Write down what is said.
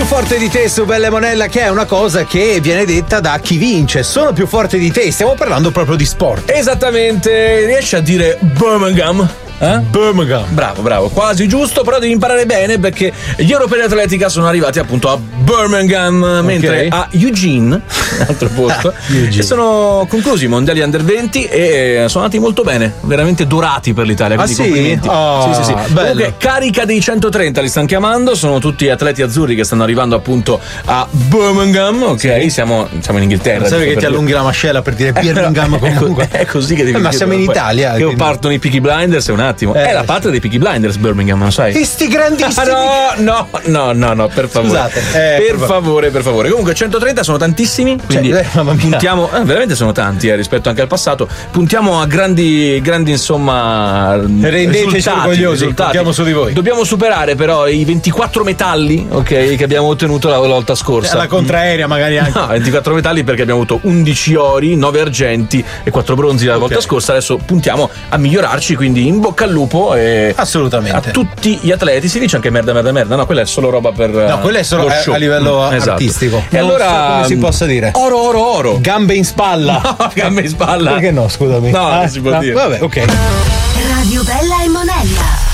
forte di te su Bella e Monella, che è una cosa che viene detta da chi vince. Sono più forte di te. Stiamo parlando proprio di sport. Esattamente. Riesci a dire Birmingham? Birmingham. Bravo, quasi giusto, però devi imparare bene perché gli europei di atletica sono arrivati appunto a Birmingham, mentre a Eugene, altro posto, e sono conclusi i mondiali under 20 e sono andati molto bene, veramente dorati per l'Italia, quindi complimenti. Sì. Comunque, carica dei 130 li stanno chiamando, sono tutti atleti azzurri che stanno arrivando appunto a Birmingham, ok? Siamo in Inghilterra. Sai che ti allunghi la mascella per dire Birmingham comunque. È così che devi ma siamo in Italia. Che partono i Peaky Blinders, un attimo. È la patria dei Peaky Blinders, Birmingham, non sai? E sti grandissimi. No, per favore. Scusate. Per favore. Comunque 130 sono tantissimi, quindi puntiamo, veramente sono tanti rispetto anche al passato. Puntiamo a grandi insomma, rendeteci orgogliosi, puntiamo su di voi. Dobbiamo superare però i 24 metalli, ok, che abbiamo ottenuto la volta scorsa. La contraerea magari anche. No, 24 metalli perché abbiamo avuto 11 ori, 9 argenti e 4 bronzi la volta scorsa. Adesso puntiamo a migliorarci, quindi in bocca al lupo. Assolutamente. A tutti gli atleti. Si dice anche merda, no, quella è solo roba per quella è solo a livello artistico. E non allora so come si possa dire oro. Gambe in spalla. No, gambe in spalla. Perché no, scusami. No, non si può dire. Vabbè, ok. Radio Bella e Monella.